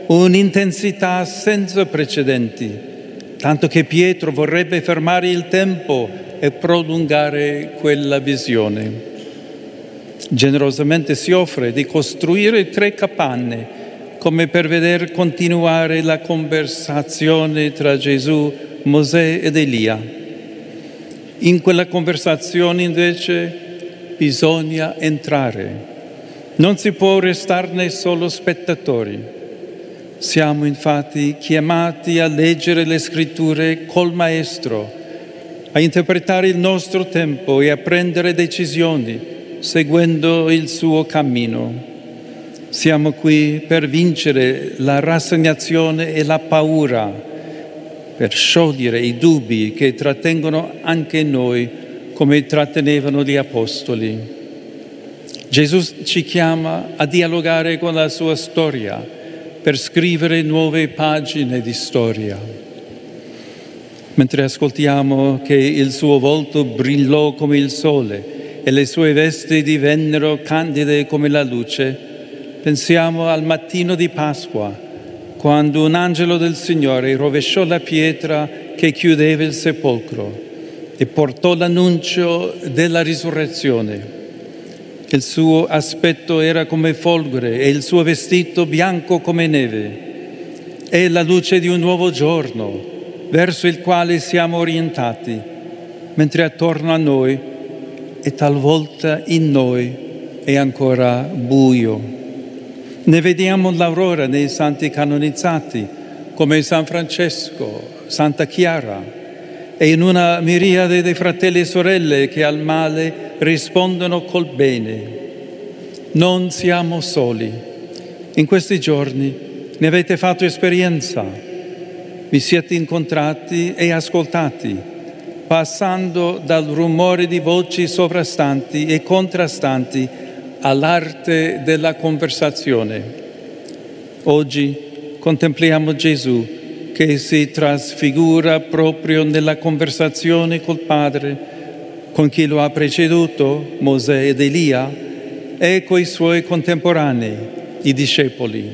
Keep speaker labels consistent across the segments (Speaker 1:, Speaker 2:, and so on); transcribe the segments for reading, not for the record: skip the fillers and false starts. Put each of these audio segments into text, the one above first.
Speaker 1: un'intensità senza precedenti, tanto che Pietro vorrebbe fermare il tempo e prolungare quella visione. Generosamente si offre di costruire 3 capanne, come per veder continuare la conversazione tra Gesù, Mosè ed Elia. In quella conversazione invece bisogna entrare. Non si può restarne solo spettatori. Siamo infatti chiamati a leggere le scritture col Maestro, a interpretare il nostro tempo e a prendere decisioni seguendo il suo cammino. Siamo qui per vincere la rassegnazione e la paura, per sciogliere i dubbi che trattengono anche noi, come trattenevano gli Apostoli. Gesù ci chiama a dialogare con la sua storia, per scrivere nuove pagine di storia. Mentre ascoltiamo che il suo volto brillò come il sole e le sue vesti divennero candide come la luce, pensiamo al mattino di Pasqua, quando un angelo del Signore rovesciò la pietra che chiudeva il sepolcro e portò l'annuncio della risurrezione. Il suo aspetto era come folgore e il suo vestito bianco come neve. È la luce di un nuovo giorno verso il quale siamo orientati, mentre attorno a noi e talvolta in noi è ancora buio. Ne vediamo l'aurora nei santi canonizzati, come San Francesco, Santa Chiara, e in una miriade di fratelli e sorelle che al male rispondono col bene. Non siamo soli. In questi giorni ne avete fatto esperienza. Vi siete incontrati e ascoltati, passando dal rumore di voci sovrastanti e contrastanti all'arte della conversazione. Oggi contempliamo Gesù che si trasfigura proprio nella conversazione col Padre, con chi lo ha preceduto, Mosè ed Elia, e coi suoi contemporanei, i discepoli.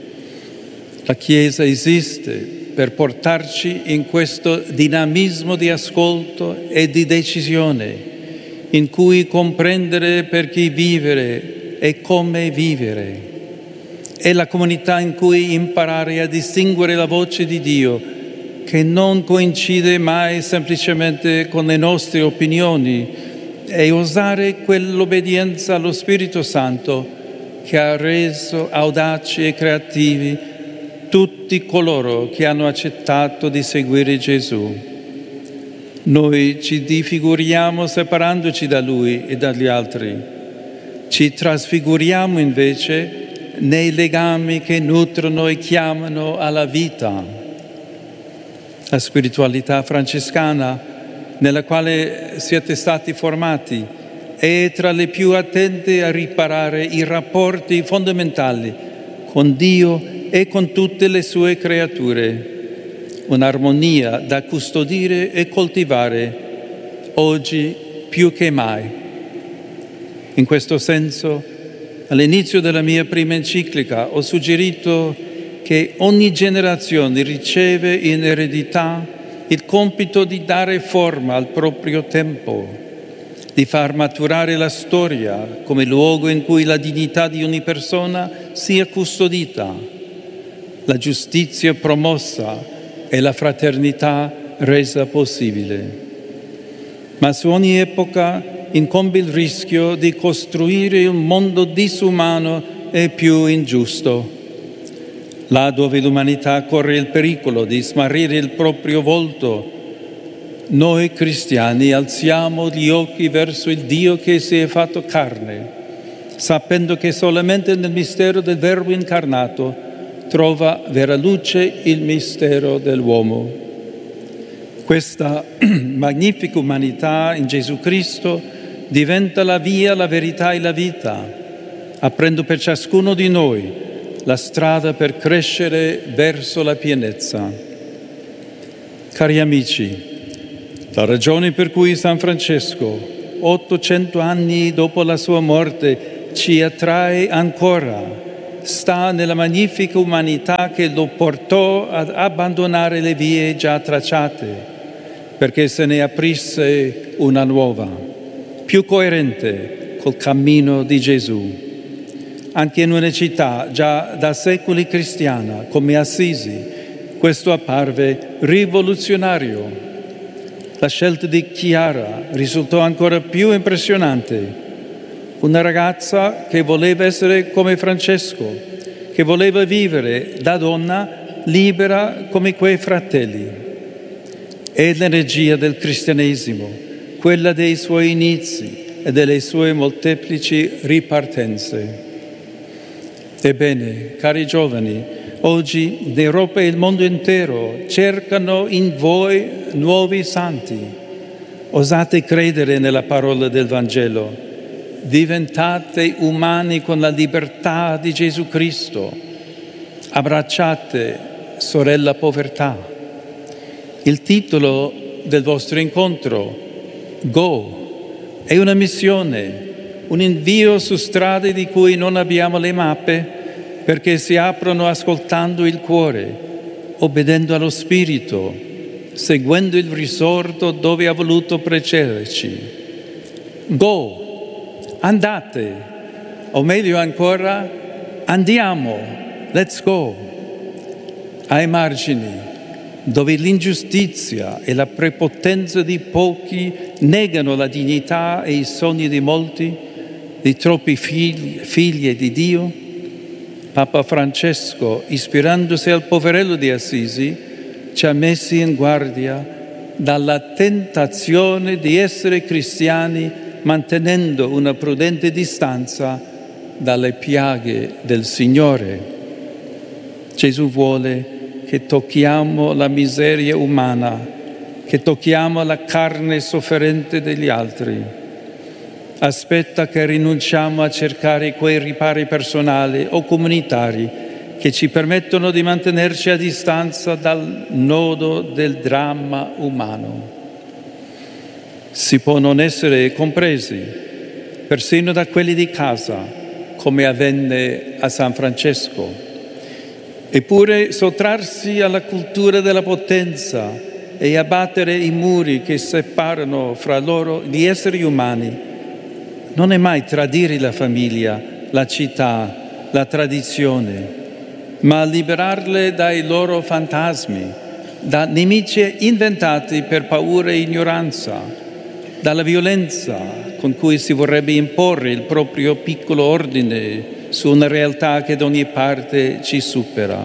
Speaker 1: La Chiesa esiste per portarci in questo dinamismo di ascolto e di decisione, in cui comprendere per chi vivere e come vivere. È la comunità in cui imparare a distinguere la voce di Dio, che non coincide mai semplicemente con le nostre opinioni, e usare quell'obbedienza allo Spirito Santo che ha reso audaci e creativi tutti coloro che hanno accettato di seguire Gesù. Noi ci diffiguriamo separandoci da Lui e dagli altri. Ci trasfiguriamo invece nei legami che nutrono e chiamano alla vita. La spiritualità francescana, nella quale siete stati formati, è tra le più attente a riparare i rapporti fondamentali con Dio e con tutte le sue creature. Un'armonia da custodire e coltivare oggi più che mai. In questo senso, all'inizio della mia prima enciclica ho suggerito che ogni generazione riceve in eredità il compito di dare forma al proprio tempo, di far maturare la storia come luogo in cui la dignità di ogni persona sia custodita, la giustizia promossa e la fraternità resa possibile. Ma su ogni epoca incombe il rischio di costruire un mondo disumano e più ingiusto. Là dove l'umanità corre il pericolo di smarrire il proprio volto, noi cristiani alziamo gli occhi verso il Dio che si è fatto carne, sapendo che solamente nel mistero del Verbo incarnato trova vera luce il mistero dell'uomo. Questa magnifica umanità in Gesù Cristo diventa la via, la verità e la vita, aprendo per ciascuno di noi la strada per crescere verso la pienezza. Cari amici, la ragione per cui San Francesco, 800 anni dopo la sua morte, ci attrae ancora, sta nella magnifica umanità che lo portò ad abbandonare le vie già tracciate, perché se ne aprisse una nuova, più coerente col cammino di Gesù. Anche in una città già da secoli cristiana come Assisi, questo apparve rivoluzionario. La scelta di Chiara risultò ancora più impressionante. Una ragazza che voleva essere come Francesco, che voleva vivere da donna libera come quei fratelli. È l'energia del cristianesimo, quella dei suoi inizi e delle sue molteplici ripartenze. Ebbene, cari giovani, oggi l'Europa e il mondo intero cercano in voi nuovi santi. Osate credere nella parola del Vangelo. Diventate umani con la libertà di Gesù Cristo. Abbracciate, sorella povertà. Il titolo del vostro incontro, Go, è una missione, un invio su strade di cui non abbiamo le mappe, perché si aprono ascoltando il cuore, obbedendo allo Spirito, seguendo il risorto dove ha voluto precederci. Go, andate, o meglio ancora, andiamo, let's go. Ai margini, dove l'ingiustizia e la prepotenza di pochi negano la dignità e i sogni di molti, di troppi figli di Dio, Papa Francesco, ispirandosi al poverello di Assisi, ci ha messi in guardia dalla tentazione di essere cristiani mantenendo una prudente distanza dalle piaghe del Signore. Gesù vuole che tocchiamo la miseria umana, che tocchiamo la carne sofferente degli altri. Aspetta che rinunciamo a cercare quei ripari personali o comunitari che ci permettono di mantenerci a distanza dal nodo del dramma umano. Si può non essere compresi, persino da quelli di casa, come avvenne a San Francesco. Eppure sottrarsi alla cultura della potenza e abbattere i muri che separano fra loro gli esseri umani non è mai tradire la famiglia, la città, la tradizione, ma liberarle dai loro fantasmi, da nemici inventati per paura e ignoranza, dalla violenza con cui si vorrebbe imporre il proprio piccolo ordine su una realtà che da ogni parte ci supera.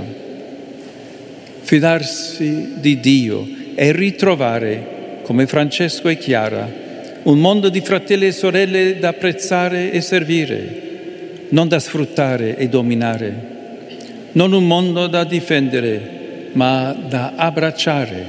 Speaker 1: Fidarsi di Dio e ritrovare, come Francesco e Chiara, un mondo di fratelli e sorelle da apprezzare e servire, non da sfruttare e dominare. Non un mondo da difendere, ma da abbracciare.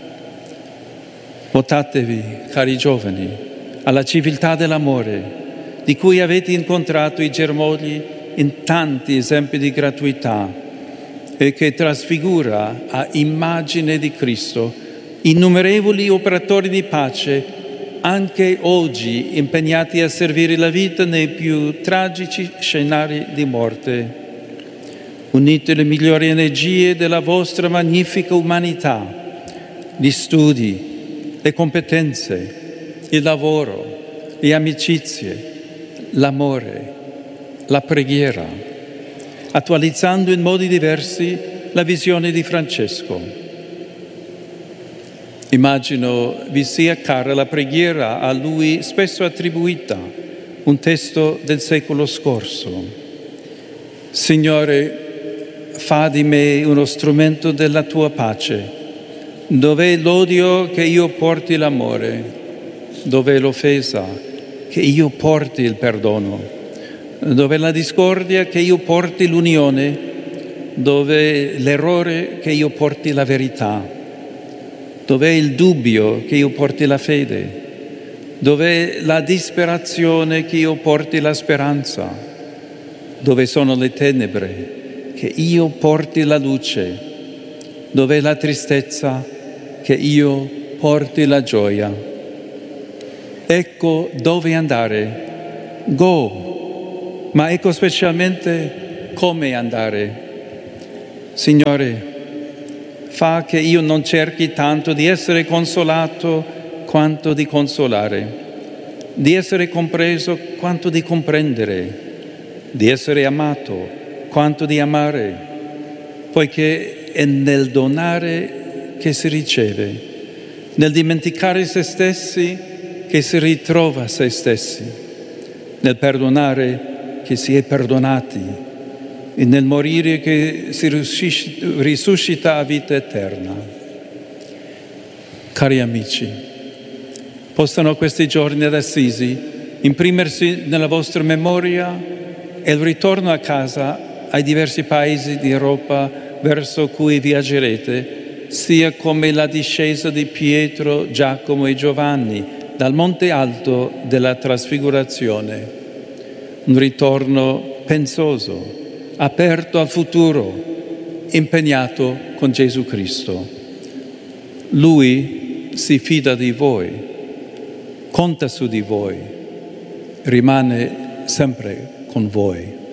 Speaker 1: Votatevi, cari giovani, alla civiltà dell'amore, di cui avete incontrato i germogli in tanti esempi di gratuità e che trasfigura a immagine di Cristo innumerevoli operatori di pace anche oggi impegnati a servire la vita nei più tragici scenari di morte. Unite le migliori energie della vostra magnifica umanità, gli studi, le competenze, il lavoro, le amicizie, l'amore, la preghiera, attualizzando in modi diversi la visione di Francesco. Immagino vi sia cara la preghiera a lui spesso attribuita, un testo del secolo scorso. Signore, fa di me uno strumento della tua pace. Dov'è l'odio che io porti l'amore? Dov'è l'offesa che io porti il perdono? Dov'è la discordia che io porti l'unione? Dov'è l'errore che io porti la verità? Dov'è il dubbio che io porti la fede? Dov'è la disperazione che io porti la speranza? Dove sono le tenebre che io porti la luce? Dov'è la tristezza che io porti la gioia? Ecco dove andare. Go! Ma ecco specialmente come andare. Signore, fa che io non cerchi tanto di essere consolato quanto di consolare, di essere compreso quanto di comprendere, di essere amato quanto di amare, poiché è nel donare che si riceve, nel dimenticare se stessi che si ritrova se stessi, nel perdonare che si è perdonati e nel morire che si risuscita a vita eterna. Cari amici, possano questi giorni ad Assisi imprimersi nella vostra memoria e il ritorno a casa ai diversi paesi di Europa verso cui viaggerete sia come la discesa di Pietro, Giacomo e Giovanni dal monte alto della trasfigurazione. Un ritorno pensoso, aperto al futuro, impegnato con Gesù Cristo. Lui si fida di voi, conta su di voi, rimane sempre con voi.